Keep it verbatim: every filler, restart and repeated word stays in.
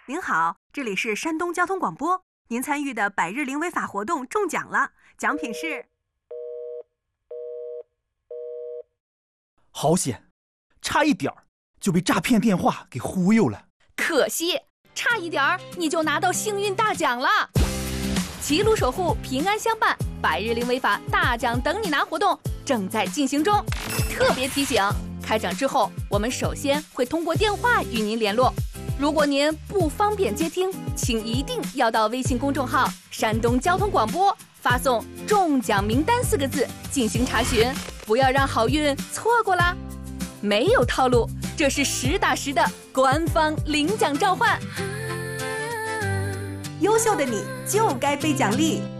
您好，这里是山东交通广播，您参与的百日零违法活动中奖了，奖品是…… 好险，差一点儿就被诈骗电话给忽悠了。 可惜，差一点儿你就拿到幸运大奖了。齐鲁守护，平安相伴，百日零违法大奖等你拿活动正在进行中。特别提醒，开奖之后，我们首先会通过电话与您联络。如果您不方便接听，请一定要到微信公众号山东交通广播发送中奖名单四个字进行查询，不要让好运错过啦。没有套路，这是实打实的官方领奖召唤。 优秀的你就该被奖励。